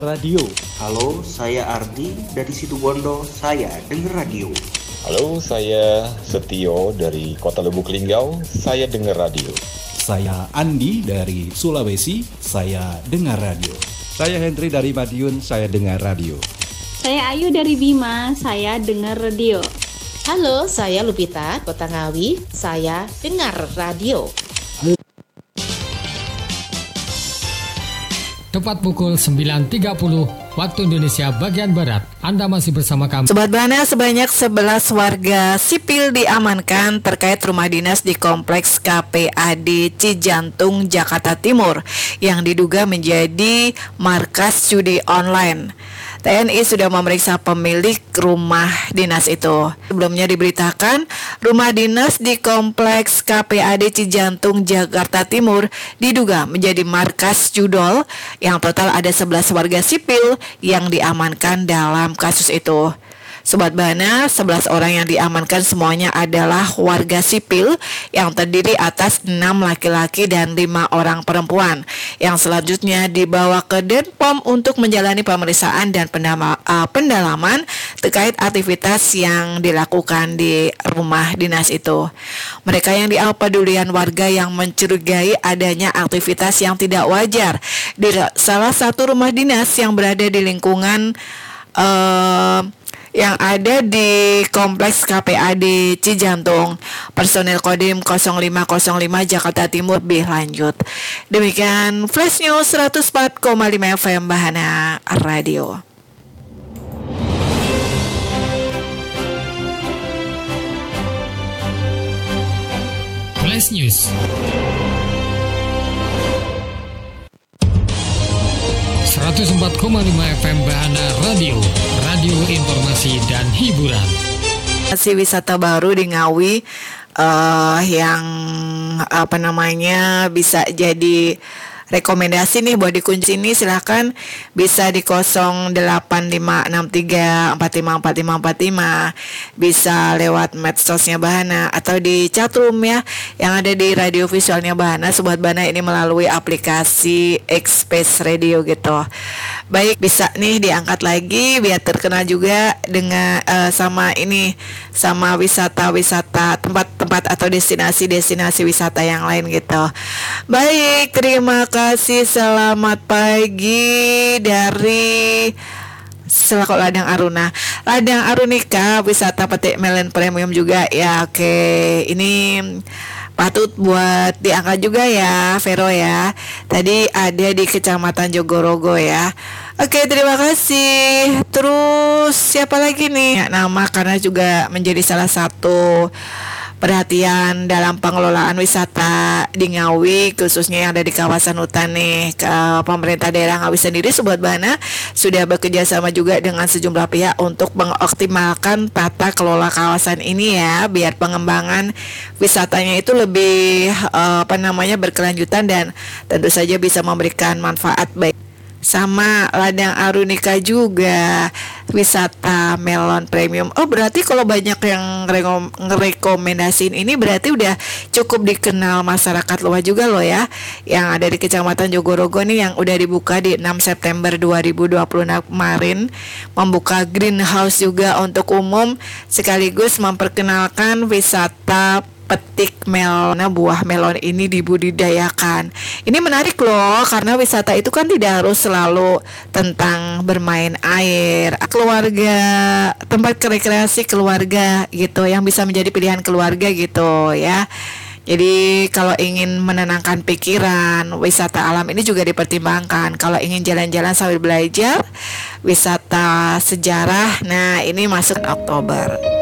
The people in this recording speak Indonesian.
Radio. Halo, saya Ardi dari Situbondo. Saya dengar radio. Halo, saya Setio dari Kota Lubuk Linggau. Saya dengar radio. Saya Andi dari Sulawesi. Saya dengar radio. Saya Henry dari Madiun. Saya dengar radio. Saya Ayu dari Bima. Saya dengar radio. Halo, saya Lupita, Kota Ngawi. Saya dengar radio. Tepat pukul 9.30 waktu Indonesia bagian Barat. Anda masih bersama kami. Sobat Bana, sebanyak 11 warga sipil diamankan terkait rumah dinas di Kompleks KPAD Cijantung, Jakarta Timur yang diduga menjadi markas judi online. TNI sudah memeriksa pemilik rumah dinas itu. Sebelumnya diberitakan, rumah dinas di Kompleks KPAD Cijantung, Jakarta Timur diduga menjadi markas judol yang total ada 11 warga sipil yang diamankan dalam kasus itu. Sobat Bana, 11 orang yang diamankan semuanya adalah warga sipil yang terdiri atas 6 laki-laki dan 5 orang perempuan yang selanjutnya dibawa ke Denpom untuk menjalani pemeriksaan dan pendalaman terkait aktivitas yang dilakukan di rumah dinas itu. Mereka yang diapedulian warga yang mencurigai adanya aktivitas yang tidak wajar di salah satu rumah dinas yang berada di lingkungan yang ada di Kompleks KPAD Cijantung. Personil Kodim 0505 Jakarta Timur lebih lanjut. Demikian Flash News 104,5 FM Bahana Radio. Flash News. 104,5 FM Bahana Radio, radio informasi dan hiburan. Masih wisata baru di Ngawi yang bisa jadi rekomendasi nih buat dikunci ini, silahkan bisa di 085563454545, bisa lewat medsosnya Bahana atau di chatroom ya yang ada di radio visualnya Bahana. Sobat Bahana ini melalui aplikasi X-Space Radio gitu. Baik, bisa nih diangkat lagi biar terkenal juga dengan sama wisata-wisata, tempat-tempat atau destinasi-destinasi wisata yang lain gitu. Baik, terima kasih, selamat pagi dari selaku Ladang Aruna. Ladang Arunika, wisata petik melon premium juga ya. Oke, ini patut buat diangkat juga ya, Vero ya. Tadi ada di Kecamatan Jogorogo ya. Oke, terima kasih. Terus siapa lagi nih? Nama karena juga menjadi salah satu perhatian dalam pengelolaan wisata di Ngawi, khususnya yang ada di kawasan hutan nih. Pemerintah daerah Ngawi sendiri, Sobat Bana, sudah bekerja sama juga dengan sejumlah pihak untuk mengoptimalkan tata kelola kawasan ini ya, biar pengembangan wisatanya itu lebih berkelanjutan dan tentu saja bisa memberikan manfaat baik. Sama Ladang Arunika juga wisata melon premium. Oh, berarti kalau banyak yang ngerekomendasiin ini berarti udah cukup dikenal masyarakat luas juga loh ya. Yang ada di Kecamatan Jogorogo nih yang udah dibuka di 6 September 2020 kemarin, membuka greenhouse juga untuk umum sekaligus memperkenalkan wisata petik melon. Buah melon ini dibudidayakan. Ini menarik loh, karena wisata itu kan tidak harus selalu tentang bermain air. Keluarga, tempat rekreasi keluarga gitu, yang bisa menjadi pilihan keluarga gitu ya. Jadi kalau ingin menenangkan pikiran, wisata alam ini juga dipertimbangkan. Kalau ingin jalan-jalan sambil belajar, wisata sejarah, nah ini masuk Oktober.